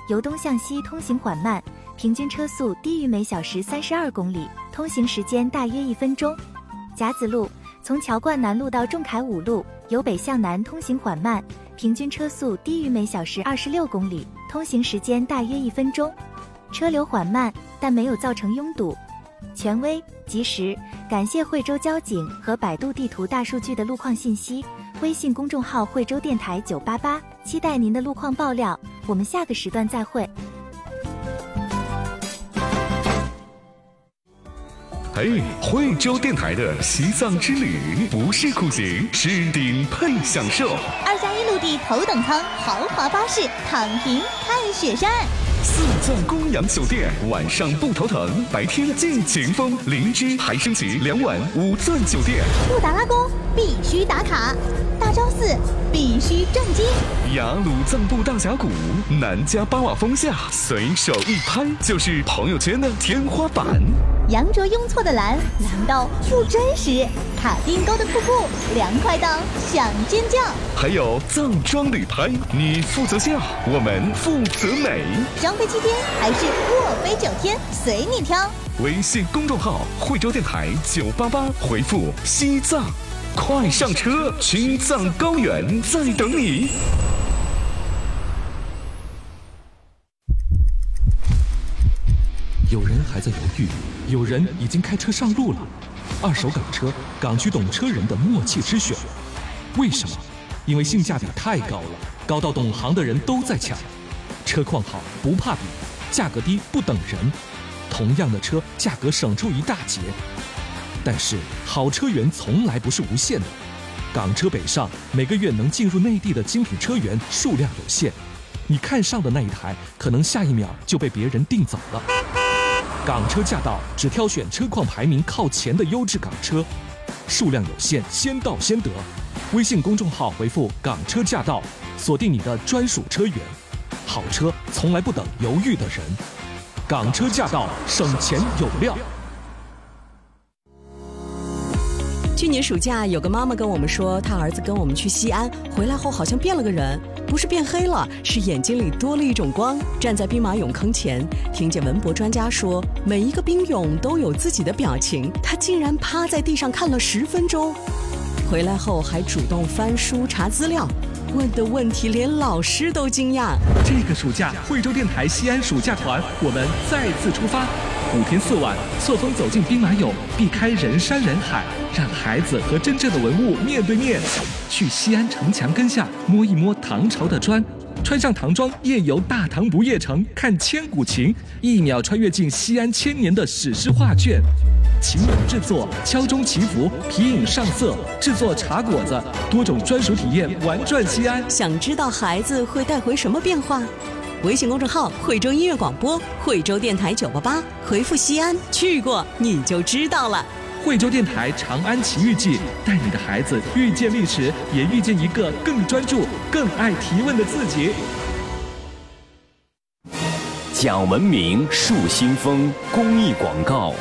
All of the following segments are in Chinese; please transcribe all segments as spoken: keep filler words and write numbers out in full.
由东向西通行缓慢，平均车速低于每小时三十二公里，通行时间大约一分钟。甲子路从桥冠南路到仲恺五路，由北向南通行缓慢，平均车速低于每小时二十六公里，通行时间大约一分钟。车流缓慢，但没有造成拥堵。权威、及时，感谢惠州交警和百度地图大数据的路况信息。微信公众号惠州电台九八八，期待您的路况爆料。我们下个时段再会。 嘿，惠州电台的西藏之旅不是苦行，是顶配享受。 二加一陆地头等舱豪华巴士，躺平看雪山。 四钻公羊酒店，晚上不头疼，白天尽情疯。灵芝还升级两晚五钻酒店。 布达拉宫必须打卡，大昭寺必须正经。 雅鲁藏布大峡谷，南迦巴瓦峰下，随手一拍就是朋友圈的天花板。 羊卓雍措的蓝，蓝到不真实；卡丁沟的瀑布，凉快到想尖叫。 还有藏装旅拍，你负责笑，我们负责美。 双飞七天还是卧飞九天，随你挑。 微信公众号惠州电台九八八，回复西藏，快上车，青藏高原在等你。 有人还在犹豫，有人已经开车上路了。二手港车，港区懂车人的默契之选。为什么？因为性价比太高了，高到懂行的人都在抢。车况好不怕比，价格低不等人。同样的车，价格省出一大截。但是好车源从来不是无限的，港车北上每个月能进入内地的精品车源数量有限，你看上的那一台，可能下一秒就被别人订走了。港车驾到，只挑选车况排名靠前的优质港车，数量有限，先到先得。微信公众号回复港车驾到，锁定你的专属车源。好车从来不等犹豫的人，港车驾到，省钱有料。 去年暑假，有个妈妈跟我们说，她儿子跟我们去西安，回来后好像变了个人，不是变黑了，是眼睛里多了一种光。站在兵马俑坑前，听见文博专家说，每一个兵俑都有自己的表情，他竟然趴在地上看了十分钟。回来后还主动翻书查资料，问的问题连老师都惊讶。 这个暑假，惠州电台西安暑假团，我们再次出发，五天四晚，错峰走进兵马俑，避开人山人海，让孩子和真正的文物面对面。去西安城墙根下摸一摸唐朝的砖，穿上唐装夜游大唐不夜城，看千古情，一秒穿越进西安千年的史诗画卷。琴俑制作、敲钟祈福、皮影上色、制作茶果子，多种专属体验玩转西安。 想知道孩子会带回什么变化？微信公众号惠州音乐广播，惠州电台九八八，回复西安，去过你就知道了。 惠州电台长安奇遇记，带你的孩子遇见历史，也遇见一个更专注、更爱提问的自己。 讲文明树新风公益广告。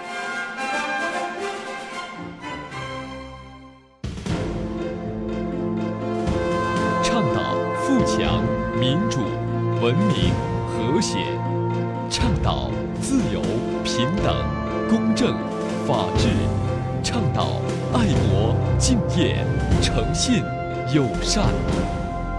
倡导富强、民主、文明、和谐，倡导自由、平等、公正、法治，倡导爱国、敬业、诚信、友善。